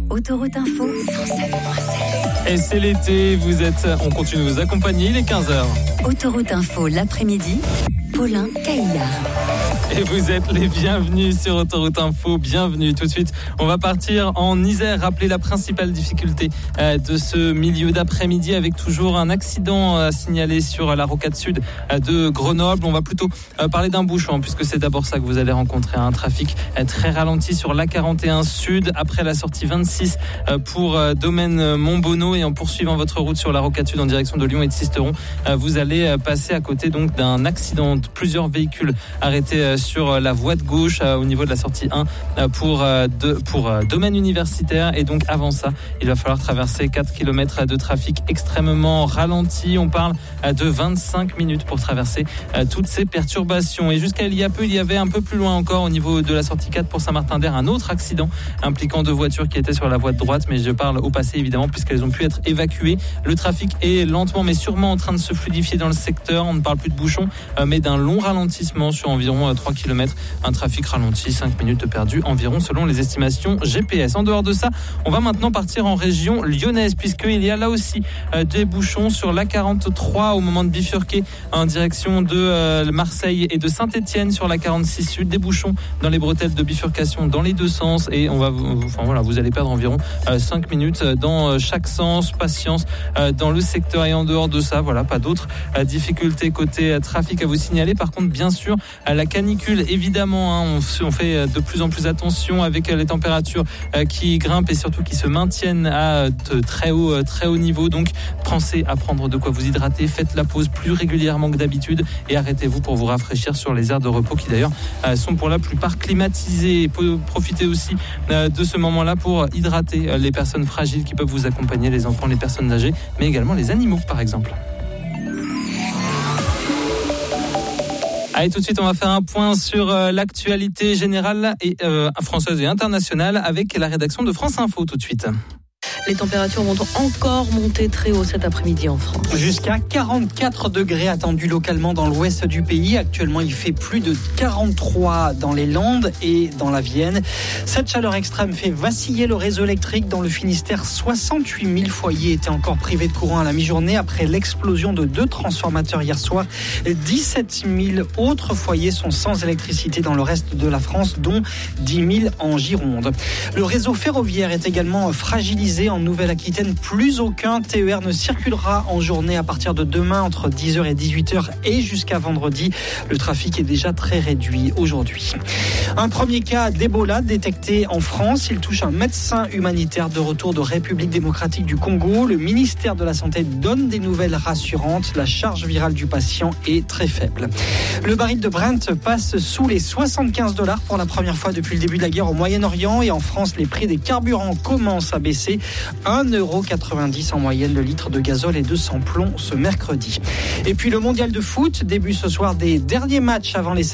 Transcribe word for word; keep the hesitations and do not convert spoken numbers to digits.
Autoroute Info cent sept virgule sept. Et c'est l'été, vous êtes, on continue de vous accompagner, il est quinze heures. Autoroute Info l'après-midi, Paulin Caillard. Et vous êtes les bienvenus sur Autoroute Info, bienvenue tout de suite. On va partir en Isère, rappeler la principale difficulté de ce milieu d'après-midi avec toujours un accident à signaler sur la rocade sud de Grenoble. On va plutôt parler d'un bouchon puisque c'est d'abord ça que vous allez rencontrer, un trafic très ralenti sur l'A quarante et un sud après la sortie vingt-six pour domaine Montbonneau, et en poursuivant votre route sur la rocade sud en direction de Lyon et de Sisteron, vous allez passer à côté donc d'un accident. Plusieurs véhicules arrêtés sur la voie de gauche au niveau de la sortie un pour, de, pour domaine universitaire, et donc avant ça il va falloir traverser quatre kilomètres de trafic extrêmement ralenti. On parle de vingt-cinq minutes pour traverser toutes ces perturbations, et jusqu'à il y a peu il y avait un peu plus loin encore au niveau de la sortie quatre pour Saint-Martin-d'Air un autre accident impliquant deux voitures qui étaient sur la voie de droite, mais je parle au passé évidemment puisqu'elles ont pu être évacuées. Le trafic est lentement mais sûrement en train de se fluidifier dans le secteur. On ne parle plus de bouchons mais d'un long ralentissement sur environ trois kilomètres. Un trafic ralenti, cinq minutes de perdu environ selon les estimations G P S. En dehors de ça, on va maintenant partir en région lyonnaise puisqu'il y a là aussi euh, des bouchons sur l'A quarante-trois au moment de bifurquer en direction de euh, Marseille et de Saint-Etienne sur l'A quarante-six sud. Des bouchons dans les bretelles de bifurcation dans les deux sens, et on va, enfin voilà, vous allez perdre environ euh, cinq minutes dans chaque sens. Patience euh, dans le secteur, et en dehors de ça, voilà, pas d'autres euh, difficultés côté euh, trafic à vous signaler. Par contre, bien sûr, à la canicule, évidemment, hein, on, on fait de plus en plus attention avec les températures euh, qui grimpent et surtout qui se maintiennent à de très haut, euh, très haut niveau. Donc, pensez à prendre de quoi vous hydrater. Faites la pause plus régulièrement que d'habitude et arrêtez-vous pour vous rafraîchir sur les aires de repos qui d'ailleurs euh, sont pour la plupart climatisées. Profitez aussi euh, de ce moment-là pour hydrater euh, les personnes fragiles qui peuvent vous accompagner, les enfants, les personnes âgées, mais également les animaux, par exemple. Allez, tout de suite, on va faire un point sur euh, l'actualité générale et euh, française et internationale avec la rédaction de France Info tout de suite. Les températures vont encore monter très haut cet après-midi en France. Jusqu'à quarante-quatre degrés attendus localement dans l'ouest du pays. Actuellement, il fait plus de quarante-trois dans les Landes et dans la Vienne. Cette chaleur extrême fait vaciller le réseau électrique dans le Finistère. soixante-huit mille foyers étaient encore privés de courant à la mi-journée après l'explosion de deux transformateurs hier soir. dix-sept mille autres foyers sont sans électricité dans le reste de la France, dont dix mille en Gironde. Le réseau ferroviaire est également fragilisé en Nouvelle-Aquitaine. Plus aucun T E R ne circulera en journée à partir de demain entre dix heures et dix-huit heures et jusqu'à vendredi. Le trafic est déjà très réduit aujourd'hui. Un premier cas d'Ebola détecté en France. Il touche un médecin humanitaire de retour de République démocratique du Congo. Le ministère de la Santé donne des nouvelles rassurantes. La charge virale du patient est très faible. Le baril de Brent passe sous les soixante-quinze dollars pour la première fois depuis le début de la guerre au Moyen-Orient, et en France, les prix des carburants commencent à baisser. un euro quatre-vingt-dix en moyenne le litre de gazole et de sans plomb ce mercredi. Et puis le mondial de foot, début ce soir des derniers matchs avant les